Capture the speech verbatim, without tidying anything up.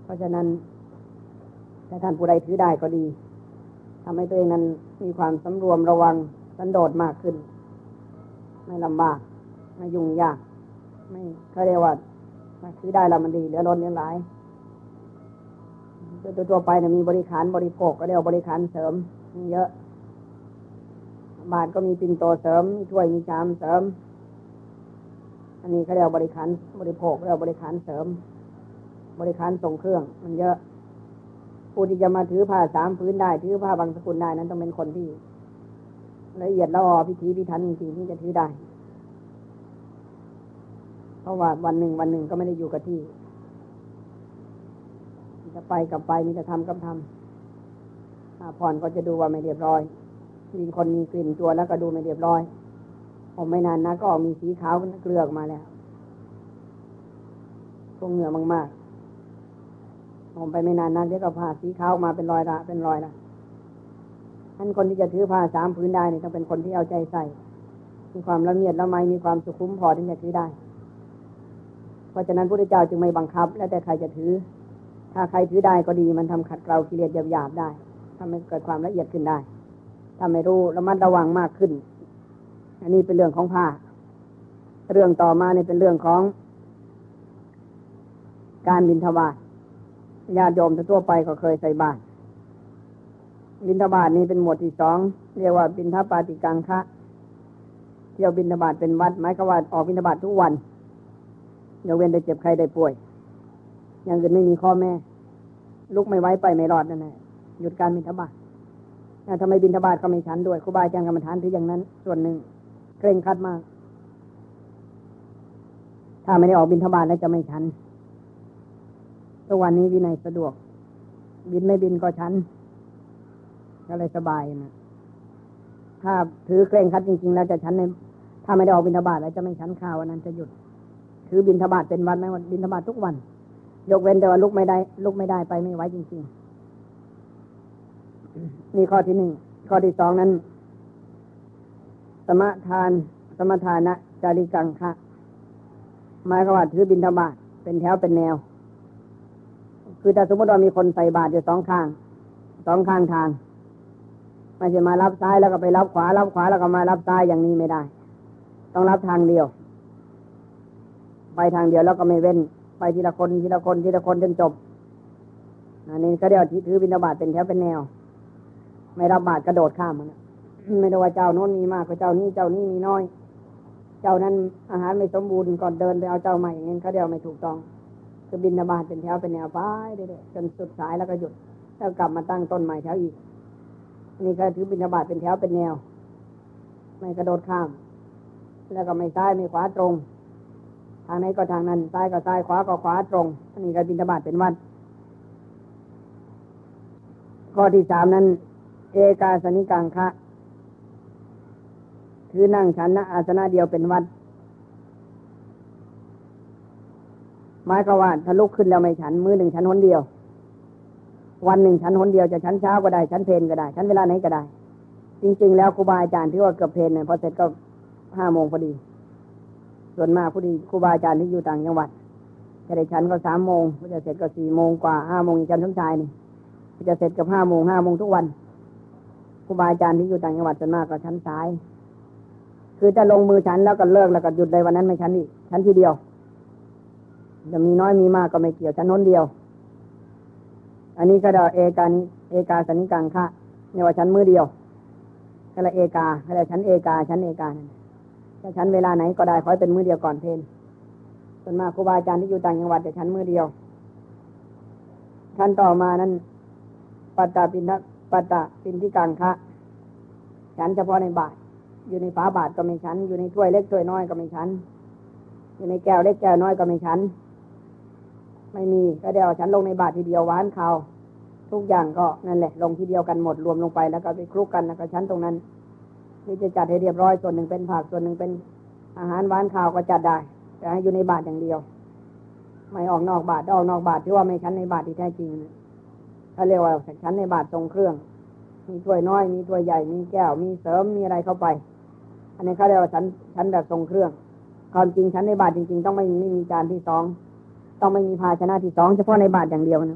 เพราะฉะนั้นถ้าท่านผู้ใดถือได้ก็ดีทำให้ตัวเองนั้นมีความสำรวมระวังสันโดษมากขึ้นไม่ลำบากไม่ยุ่งยากไม่เขาเรียกว่าถือได้แล้วมันดีเหลือล้นเหลือหลายตัวตัวไปเนี่ยมีบริขารบริโภคก็เรียกบริขารเสริมเยอะบาทก็มีปิ่นโตเสริมมีถ้วยมีชามเสริมอันนี้เขาเรียกบริขารบริโภคเรียกบริขารเสริมบริขารส่งเครื่องมันเยอะผู้ที่จะมาถือผ้าสามพื้นได้ถือผ้าบางสกุลได้นั้นต้องเป็นคนที่ละเอียดละออพิถีพิถันจริงๆที่จะถือได้เพราะว่าวันหนึ่งวันหนึ่งก็ไม่ได้อยู่กับที่จะไปกับไปมีแต่ทำกับทำถ้าผ่อนก็จะดูว่าไม่เรียบร้อยมีคนมีกลิ่นตัวแล้วก็ดูไม่เรียบร้อยผมไม่นานนะก็ออกมีสีขาวเกลือกมาแล้วพวกเหงื่อมากๆผมไปไม่นานนะเดี๋ยวก็ผ้าสีขาวมาเป็นรอยละเป็นรอยละท่านคนที่จะถือผ้าสามผืนได้นี่ต้องเป็นคนที่เอาใจใส่มีความละเอียดละไมมีความสุขุมพอที่จะถือได้เพราะฉะนั้นพระพุทธเจ้าจึงไม่บังคับแล้วแต่ใครจะถือถ้าใครถือได้ก็ดีมันทำขัดเกลากิเลสหยาบๆได้ทำให้เกิดความละเอียดขึ้นได้ถ้าไม่รู้ระมัดระวังมากขึ้นอันนี้เป็นเรื่องของผ้าเรื่องต่อมาเนี่ยเป็นเรื่องของการบิณฑบาตญาติโยมทั่วไปก็เคยใส่บาตรบิณฑบาตนี้เป็นหมวดที่สองเรียกว่าบิณฑปาติกังคะเที่ยวบิณฑบาตเป็นวัดหมายความว่าออกบิณฑบาตทุกวันยกเว้นได้เจ็บใครได้ป่วยอย่างอื่นไม่มีข้อแม่ลุกไม่ไหวไปไม่รอดนั่นแหละหยุดการบิณฑบาตทำไมบิณฑบาตก็ไม่ฉันด้วยครูบาอาจารย์กรรมฐานถืออย่างนั้นส่วนหนึ่งเคร่งครัดมากถ้าไม่ได้ออกบิณฑบาตแล้วจะไม่ฉันทุกวันนี้วินัยสะดวกบินไม่บินก็ฉันก็เลยสบายนะถ้าถือเคร่งครัดจริงๆแล้วจะฉันในถ้าไม่ได้ออกบิณฑบาตแล้วจะไม่ฉันข้าววันนั้นจะหยุดถือบิณฑบาตเป็นวันไหมวันบิณฑบาตทุกวันยกเว้นแต่ว่าลุกไม่ได้ลุกไม่ได้ไปไม่ไหวจริงๆนี่ข้อที่หนึ่งข้อที่สองนั้นสมทานสมทานะจาริกังคะหมายความว่าถือบิณฑบาตเป็นแถวเป็นแนวคือถ้าสมมติว่ามีคนใส่บาตรอยู่สองข้างสองข้างทางไม่ใช่มารับซ้ายแล้วก็ไปรับขวารับขวาแล้วก็มารับซ้ายอย่างนี้ไม่ได้ต้องรับทางเดียวไปทางเดียวแล้วก็ไม่เว้นไปทีละคนทีละคนทีละคนจนจบอันนี้ก็เรียกว่าถือบิณฑบาตเป็นแถวเป็นแนวไม่รับบาตรกระโดดข้ามมันไม่ได้ว่าเจ้าโน้นมีมากกว่าเจ้านี้เจ้านี้มีน้อยเจ้านั้นอาหารไม่สมบูรณ์ก่อนเดินไปเอาเจ้าใหม่อย่างนี้เขาเรียกไม่ถูกต้องคือบิณฑบาตเป็นแถวเป็นแนวไปเรื่อยๆจนสุดสายแล้วก็หยุดแล้วกลับมาตั้งต้นใหม่แถวอีกนี่ก็ถือบิณฑบาตเป็นแถวเป็นแนวไม่กระโดดข้ามแล้วก็ไม่ซ้ายไม่ขวาตรงทางไหนก็ทางนั้นซ้ายก็ซ้ายขวาก็ขวาตรงอันนี้ก็บิณฑบาตเป็นวัดข้อที่สามนั้นเอกาสนิกังคะคือนั่งฉันณอาสนะเดียวเป็นวัดหมายความว่าถ้าลุกขึ้นแล้วไม่ฉันมื้อหนึ่งฉันหนเดียววันหนึ่งฉันหนเดียวจะฉันเช้าก็ได้ฉันเพลก็ได้ฉันเวลาไหนก็ได้จริงๆแล้วครูบาอาจารย์ที่ว่าเกือบเพลเนี่ยพอเสร็จก็ห้าโมงพอดีส่วนมากผู้ดีครูบาอาจารย์ที่อยู่ต่างจังหวัดจะได้ฉันก็สามโมงก็จะเสร็จก็สี่โมงกว่าห้าโมงฉันทั้งชายนี่จะเสร็จกับห้าโมงห้าโมงทุกวันครูบาอาจารย์ที่อยู่ต่างจังหวัดส่วนมากก็ฉันสายคือจะลงมือฉันแล้วก็เลิกแล้วก็หยุดในวันนั้นไม่ฉันอีกฉันทีเดียวจะมีน้อยมีมากก็ไม่เกี่ยวฉันน้นเดียวอันนี้ก็เรียกเอกานิเอกาสนิกังคะเนี่ยว่าฉันมือเดียวก็เลยเอกาก็เลยฉันเอกาฉันเอกาจะฉันเวลาไหนก็ได้ขอให้เป็นมือเดียวก่อนเพลส่วนมากครูบาอาจารย์ที่อยู่ต่างจังหวัดจะฉันมือเดียวขั้นต่อมานั้นปัตตาปินทปัตตาปินทิกังคะฉันเฉพาะในบาตรอยู่ในฝาบาตรก็ไม่ฉันอยู่ในถ้วยเล็กถ้วยน้อยก็ไม่ฉันอยู่ในแก้วเล็กแก้วน้อยก็ไม่ฉันไม่มีก็เดี๋ยวฉันลงในบาตรทีเดียวหวานข้าวทุกอย่างก็นั่นแหละลงทีเดียวกันหมดรวมลงไปแล้วก็ไปคลุกกันแล้วก็ฉันตรงนั้นนี่จะจัดให้เรียบร้อยส่วนหนึ่งเป็นผักส่วนหนึ่งเป็นอาหารหวานข้าวก็จัดได้แต่ให้อยู่ในบาตรอย่างเดียวไม่ออกนอกบาตรออกนอกบาตรที่ว่าไม่ฉันในบาตรที่แท้จริงเขาเรียกว่าฉันในบาตรทรงเครื่องมีถ้วยน้อยมีถ้วยใหญ่มีแก้วมีเสริมมีอะไรเข้าไปอันนี้เขาเรียกว่าฉันฉันแบบทรงเครื่องความจริงฉันในบาตรจริงๆต้องไม่ไม่มีจานที่สองต้องไม่มีภาชนะที่สองเฉพาะในบาตรอย่างเดียวนะ